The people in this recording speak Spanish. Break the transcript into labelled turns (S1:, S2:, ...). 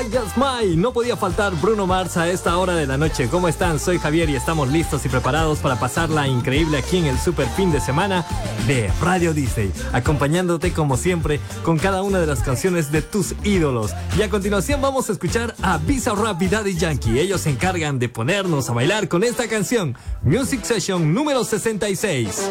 S1: I Just Smile. No podía faltar Bruno Mars a esta hora de la noche. ¿Cómo están? Soy Javier y estamos listos y preparados para pasarla increíble aquí en el super fin de semana de Radio Disney, acompañándote como siempre con cada una de las canciones de tus ídolos. Y a continuación vamos a escuchar a Bizarrap y Daddy Yankee. Ellos se encargan de ponernos a bailar con esta canción, Music Session número 66.